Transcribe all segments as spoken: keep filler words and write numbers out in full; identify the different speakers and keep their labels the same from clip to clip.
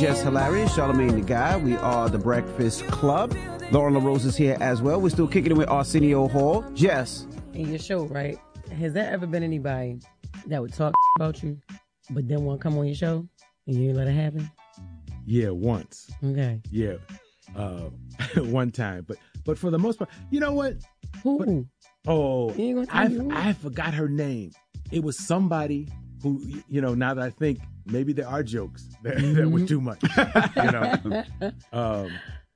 Speaker 1: Jess Hilarious, Charlamagne the Guy. We are the Breakfast Club. Lauren LaRose is here as well. We're still kicking it with Arsenio Hall. Jess.
Speaker 2: In your show, right? Has there ever been anybody that would talk about you, but then want to come on your show and you let it happen?
Speaker 3: Yeah, once.
Speaker 2: Okay.
Speaker 3: Yeah, uh, one time. But but for the most part, you know what?
Speaker 2: Who?
Speaker 3: But, oh, I
Speaker 2: you?
Speaker 3: I forgot her name. It was somebody who, you know, now that I think, maybe there are jokes that, mm-hmm. that were too much, you know. um,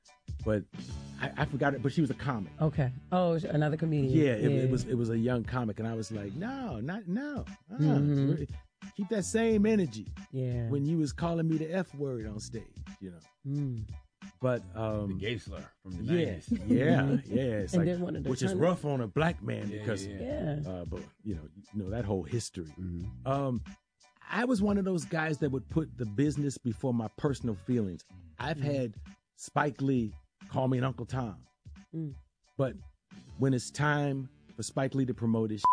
Speaker 3: but I, I forgot it. But she was a comic.
Speaker 2: Okay. Oh, another comedian.
Speaker 3: Yeah, it,
Speaker 2: yeah.
Speaker 3: it was it was a young comic, and I was like, no, not no. Uh,
Speaker 2: mm-hmm.
Speaker 3: Keep that same energy.
Speaker 2: Yeah.
Speaker 3: When you was calling me the F word on stage, you know.
Speaker 2: Mm.
Speaker 3: But um,
Speaker 4: the gay slur from the
Speaker 3: yeah,
Speaker 4: nineties.
Speaker 3: yeah, yeah. It's
Speaker 2: and
Speaker 3: like, which is rough on a black man
Speaker 4: yeah,
Speaker 3: because,
Speaker 4: yeah,
Speaker 2: yeah.
Speaker 3: Uh, but you know, you know that whole history.
Speaker 4: Mm-hmm.
Speaker 3: Um, I was one of those guys that would put the business before my personal feelings. I've mm-hmm. had Spike Lee call me an Uncle Tom,
Speaker 2: mm.
Speaker 3: but when it's time for Spike Lee to promote his,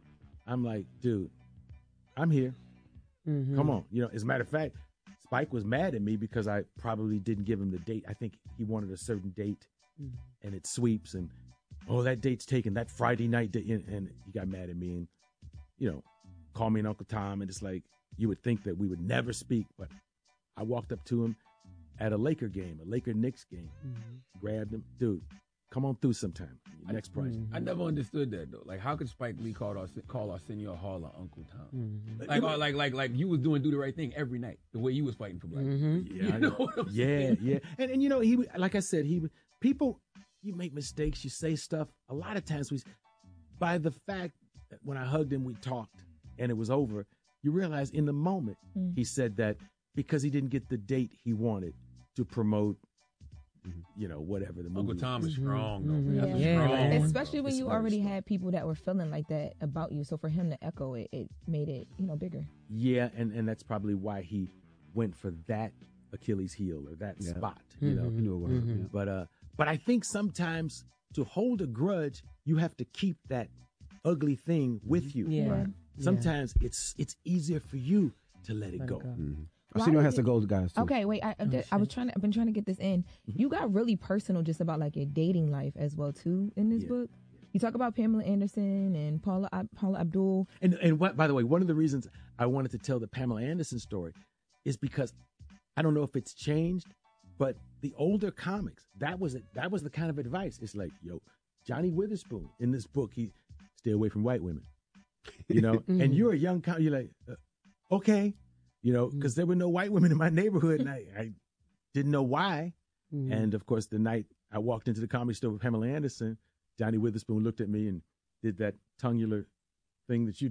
Speaker 3: I'm like, dude, I'm here.
Speaker 2: Mm-hmm.
Speaker 3: Come on, you know. As a matter of fact, Spike was mad at me because I probably didn't give him the date. I think he wanted a certain date,
Speaker 2: mm-hmm.
Speaker 3: and it sweeps, and oh, that date's taken, that Friday night date, and, and he got mad at me, and you know, call me an Uncle Tom, and it's like you would think that we would never speak, but I walked up to him at a Laker game, a Laker Knicks game,
Speaker 2: mm-hmm.
Speaker 3: grabbed him, dude. Come on through sometime. Your next
Speaker 4: I,
Speaker 3: price.
Speaker 4: I never understood that though. Like, how could Spike Lee call our call Arsenio Hall an Uncle Tom?
Speaker 2: Mm-hmm.
Speaker 4: Like, or, like, like, like you was doing do the right thing every night, the way you was fighting for black.
Speaker 2: Mm-hmm.
Speaker 3: Yeah,
Speaker 4: you
Speaker 3: I
Speaker 4: know
Speaker 3: know.
Speaker 4: what I'm
Speaker 3: yeah,
Speaker 4: saying?
Speaker 3: yeah. And and you know, he like I said, he people, you make mistakes, you say stuff. A lot of times we, by the fact that when I hugged him, we talked, and it was over. You realize in the moment
Speaker 5: Mm.
Speaker 3: he said that because he didn't get the date he wanted to promote. You know, whatever the movie.
Speaker 4: Uncle Tom is
Speaker 2: Mm-hmm.
Speaker 4: strong, though.
Speaker 2: Mm-hmm.
Speaker 4: That's
Speaker 2: Yeah,
Speaker 4: strong.
Speaker 2: man.
Speaker 5: Especially when
Speaker 3: It's
Speaker 5: you
Speaker 3: very
Speaker 5: already
Speaker 3: strong.
Speaker 5: had people that were feeling like that about you. So for him to echo it, it made it, you know, bigger.
Speaker 3: Yeah, and, and that's probably why he went for that Achilles heel or that
Speaker 6: Yeah.
Speaker 3: spot. You know,
Speaker 6: You knew it was.
Speaker 2: Mm-hmm.
Speaker 6: Yeah.
Speaker 3: But uh, but I think sometimes to hold a grudge, you have to keep that ugly thing with you.
Speaker 2: Yeah.
Speaker 5: Right.
Speaker 3: Sometimes it's it's easier for you to let it
Speaker 2: Let it
Speaker 3: go.
Speaker 2: go.
Speaker 6: Mm-hmm.
Speaker 5: Why
Speaker 6: Arsenio
Speaker 5: is
Speaker 6: has
Speaker 5: it-
Speaker 6: to go, guys. Too.
Speaker 5: Okay, wait. I, I, did- I was trying to. I've been trying to get this in. You got really personal, just about like your dating life as well too in this
Speaker 3: Yeah.
Speaker 5: book. You talk about Pamela Anderson and Paula Ab- Paula Abdul.
Speaker 3: And and what by the way, one of the reasons I wanted to tell the Pamela Anderson story is because I don't know if it's changed, but the older comics, that was it. That was the kind of advice. It's like, yo, Johnny Witherspoon in this book, he stay away from white women. You know, and you're a young comic, you're like, uh, okay, you know, because there were no white women in my neighborhood, and I, I didn't know why.
Speaker 2: Mm-hmm.
Speaker 3: And of course, the night I walked into the comedy store with Pamela Anderson, Johnny Witherspoon looked at me and did that tongular thing that you,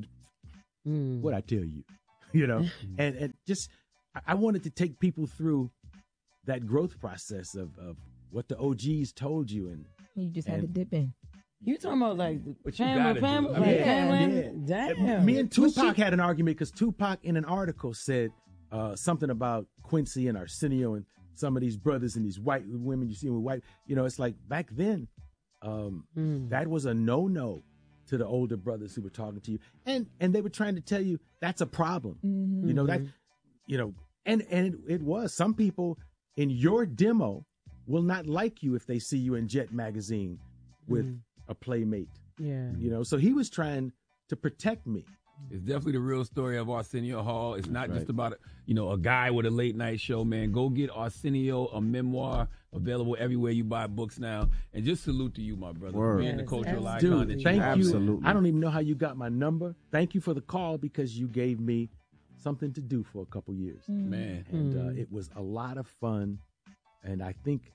Speaker 2: Mm.
Speaker 3: what I tell you, you know, and and just I- I wanted to take people through that growth process of of what the O Gs told you, and
Speaker 5: You just had to
Speaker 3: And-
Speaker 5: dip in.
Speaker 2: You talking about like the
Speaker 4: What you
Speaker 2: Pamela,
Speaker 4: gotta do.
Speaker 2: Pamela,
Speaker 4: I
Speaker 2: like
Speaker 5: mean,
Speaker 2: Pamela?
Speaker 3: yeah.
Speaker 2: Damn.
Speaker 3: Me and
Speaker 2: Was
Speaker 3: Tupac
Speaker 2: she-
Speaker 3: had an argument because Tupac in an article said uh, something about Quincy and Arsenio and some of these brothers and these white women you see with white. You know, it's like back then, um,
Speaker 2: Mm.
Speaker 3: that was a no-no to the older brothers who were talking to you, and and they were trying to tell you that's a problem.
Speaker 5: Mm-hmm.
Speaker 3: You know that, you know, and and it, it was some people in your demo will not like you if they see you in Jet magazine with
Speaker 2: Mm.
Speaker 3: a playmate.
Speaker 2: Yeah.
Speaker 3: You know, so he was trying to protect me.
Speaker 4: It's definitely the real story of Arsenio Hall. It's not
Speaker 3: Right.
Speaker 4: just about, you know, a guy with a late night show, man. Go get Arsenio, a memoir, available everywhere you buy books now. And just salute to you, my brother, for
Speaker 6: Word.
Speaker 4: being the
Speaker 2: Yes,
Speaker 4: cultural
Speaker 2: absolutely.
Speaker 4: icon that
Speaker 3: Dude,
Speaker 4: you
Speaker 3: thank
Speaker 4: are.
Speaker 3: you.
Speaker 6: Absolutely.
Speaker 3: I don't even know how you got my number. Thank you for the call because you gave me something to do for a couple years.
Speaker 4: Man.
Speaker 3: And uh,
Speaker 2: Mm.
Speaker 3: it was a lot of fun. And I think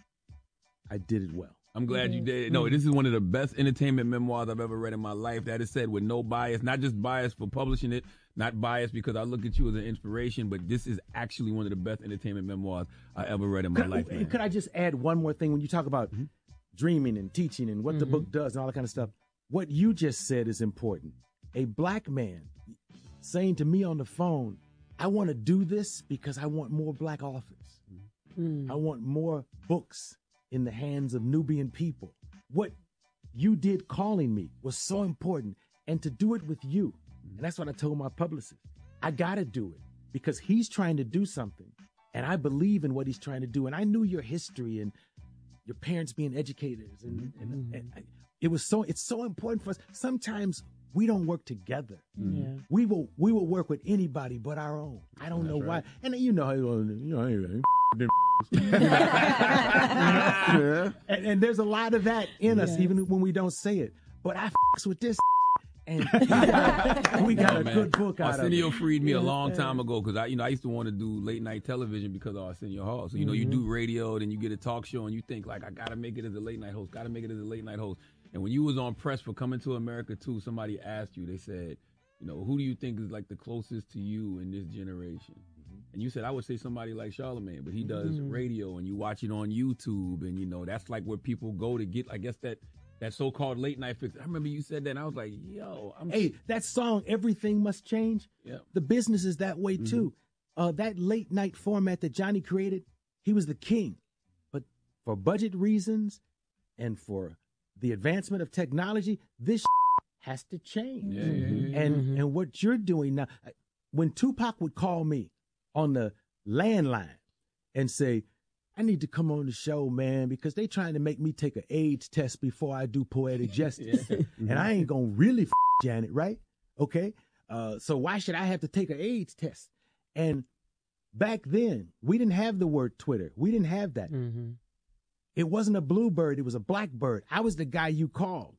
Speaker 3: I did it well.
Speaker 4: I'm glad you did. No, this is one of the best entertainment memoirs I've ever read in my life. That is said with no bias, not just bias for publishing it, not bias because I look at you as an inspiration, but this is actually one of the best entertainment memoirs I ever read in my
Speaker 3: Could,
Speaker 4: life, man.
Speaker 3: could I just add one more thing? When you talk about dreaming and teaching and what the book does and all that kind of stuff, what you just said is important. A black man saying to me on the phone, I want to do this because I want more black authors.
Speaker 2: Mm.
Speaker 3: I want more books in the hands of Nubian people. What you did calling me was so important, and to do it with you. And that's what I told my publicist. I got to do it because he's trying to do something, And I believe in what he's trying to do. And I knew your history and your parents being educators. And,
Speaker 2: Mm-hmm.
Speaker 3: and, and I, it was so, it's so important for us. Sometimes we don't work together.
Speaker 2: Yeah.
Speaker 3: We will, we will work with anybody but our own. I don't know why. And you know, you know, anyway,
Speaker 1: Yeah.
Speaker 3: and, and there's a lot of that in us,
Speaker 2: Yes.
Speaker 3: even when we don't say it. But I f***s with this, and we got, we got
Speaker 4: Oh,
Speaker 3: a
Speaker 4: man.
Speaker 3: good book out of
Speaker 4: Arsenio
Speaker 3: it.
Speaker 4: freed me a long time ago because I, you know, I used to want to do late night television because of Arsenio Hall. So you know, you do radio, then you get a talk show, and you think like, I gotta make it as a late night host, gotta make it as a late night host. And when you was on press for Coming to America too, somebody asked you, they said, you know, who do you think is like the closest to you in this generation? And you said, I would say somebody like Charlamagne, but he does radio, and you watch it on YouTube, and you know, that's like where people go to get, I guess, that that so-called late night fix. I remember you said that, and I was like, yo, I'm
Speaker 3: Hey, that song, Everything Must Change,
Speaker 4: Yeah.
Speaker 3: the business is that way too. Uh, that late night format that Johnny created, he was the king. But for budget reasons and for the advancement of technology, this has to change.
Speaker 4: Yeah, yeah, yeah.
Speaker 3: And and what you're doing now, when Tupac would call me on the landline and say, I need to come on the show, man, because they trying to make me take an AIDS test before I do Poetic Justice. And I ain't going to really f- Janet, right? Okay. Uh, so why should I have to take an AIDS test? And back then, we didn't have the word Twitter. We didn't have that.
Speaker 2: Mm-hmm.
Speaker 3: It wasn't a bluebird. It was a blackbird. I was the guy you called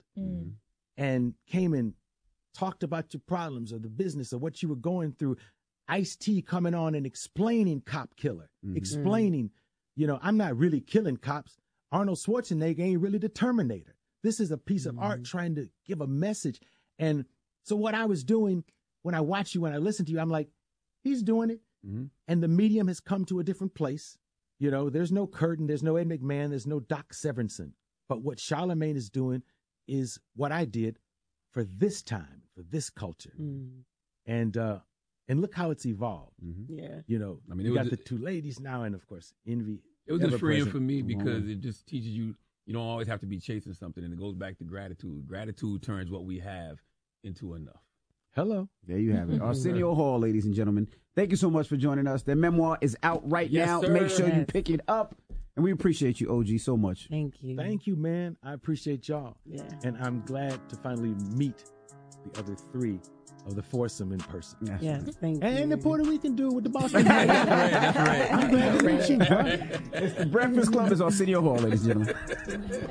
Speaker 3: and came and talked about your problems or the business or what you were going through. Ice-T coming on and explaining Cop Killer, explaining, you know, I'm not really killing cops. Arnold Schwarzenegger ain't really the Terminator. This is a piece of art trying to give a message. And so what I was doing when I watch you, when I listen to you, I'm like, he's doing it. And the medium has come to a different place. You know, there's no Curtin, there's no Ed McMahon, there's no Doc Severinsen. But what Charlamagne is doing is what I did for this time, for this culture. And uh, and look how it's evolved.
Speaker 2: Yeah.
Speaker 3: You know,
Speaker 4: I mean,
Speaker 3: you
Speaker 4: it
Speaker 3: got
Speaker 4: was
Speaker 3: the
Speaker 4: a-
Speaker 3: two ladies now, and of course, Envy.
Speaker 4: It was just
Speaker 3: ever
Speaker 4: freeing
Speaker 3: present.
Speaker 4: for me because it just teaches you you don't always have to be chasing something, and it goes back to gratitude. Gratitude turns what we have into enough.
Speaker 3: Hello.
Speaker 1: There you have it. Arsenio Hall, ladies and gentlemen. Thank you so much for joining us. Their memoir is out right
Speaker 4: Yes,
Speaker 1: now.
Speaker 4: sir.
Speaker 1: Make sure you
Speaker 2: Yes.
Speaker 1: pick it up. And we appreciate you, O G, so much.
Speaker 2: Thank you.
Speaker 3: Thank you, man. I appreciate y'all.
Speaker 2: Yeah.
Speaker 3: And I'm glad to finally meet the other three of the foursome in person.
Speaker 1: Yes.
Speaker 2: Yes, thank you.
Speaker 3: And the Puerto Rican dude with the Boston.
Speaker 4: That's right.
Speaker 3: I'm glad to meet you, bro.
Speaker 1: It's the Breakfast Club is Arsenio Hall, ladies and gentlemen.